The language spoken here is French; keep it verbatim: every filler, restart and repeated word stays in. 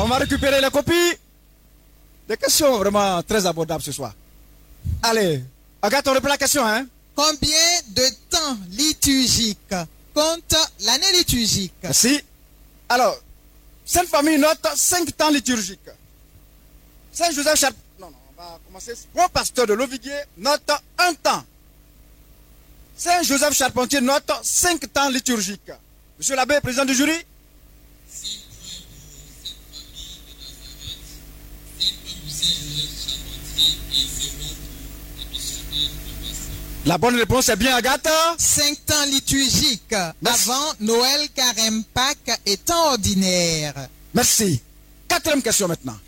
On va récupérer les copies. Des questions vraiment très abordables ce soir. Allez, Agathe, on reprend la question, hein? Combien de temps liturgique compte l'année liturgique? Merci. Alors, Sainte Famille note cinq temps liturgiques. Saint Joseph Charpentier, non, non, on va commencer. Bon pasteur de Loviguier note un temps. Saint Joseph Charpentier note cinq temps liturgiques. Monsieur l'abbé, président du jury. La bonne réponse est bien, Agathe. Cinq temps liturgiques. Merci. Avant Noël, Carême, Pâques et temps ordinaire. Merci. Quatrième question maintenant.